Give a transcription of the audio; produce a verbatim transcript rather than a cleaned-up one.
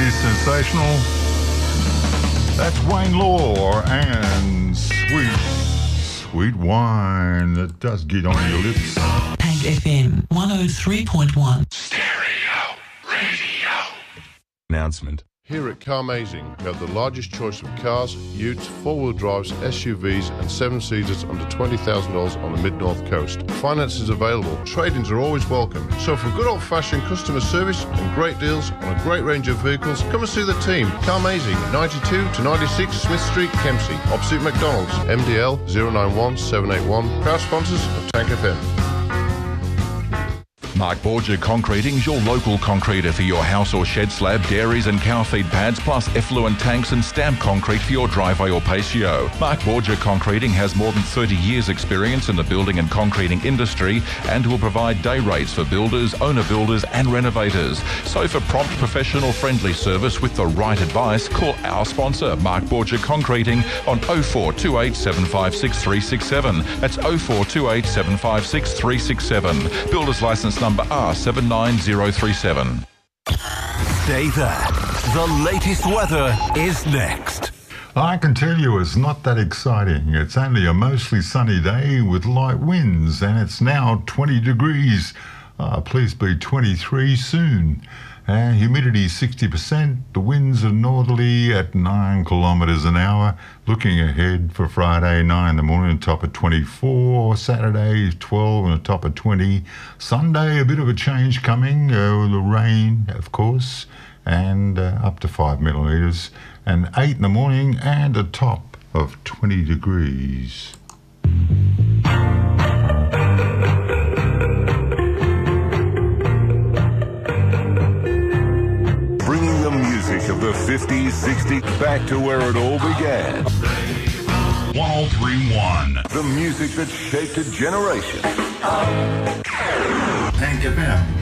pretty sensational. That's Wayne Law and Sweet, Sweet Wine that does get on your lips. Pank F M one oh three point one. Stereo Radio. Announcement. Here at Carmazing, we have the largest choice of cars, utes, four-wheel drives, S U Vs and seven-seaters under twenty thousand dollars on the Mid-North Coast. Finance is available. Trade-ins are always welcome. So for good old-fashioned customer service and great deals on a great range of vehicles, come and see the team. Carmazing, ninety-two to ninety-six Smith Street, Kempsey, opposite McDonald's. M D L zero nine one seven eight one. Proud sponsors of Tank F M. Mark Borger Concreting is your local concreter for your house or shed slab, dairies and cow feed pads, plus effluent tanks and stamp concrete for your driveway or patio. Mark Borger Concreting has more than thirty years experience in the building and concreting industry and will provide day rates for builders, owner builders and renovators. So for prompt, professional, friendly service with the right advice, call our sponsor, Mark Borger Concreting, on oh four two eight seven five six three six seven. That's oh four two eight seven five six three six seven. Builder's license number R seven nine zero three seven. Stay there. The latest weather is next. I can tell you it's not that exciting. It's only a mostly sunny day with light winds, and it's now twenty degrees. Uh, please be twenty-three soon. Uh, humidity sixty percent. The winds are northerly at nine kilometres an hour. Looking ahead for Friday, nine in the morning, top of twenty-four. Saturday, twelve and a top of twenty. Sunday, a bit of a change coming. Uh, the rain, of course, and uh, up to five millimetres. And eight in the morning and a top of twenty degrees. Bringing the music of the fifties, sixties back to where it all began. one oh three point one. The music that shaped a generation. Tank F M.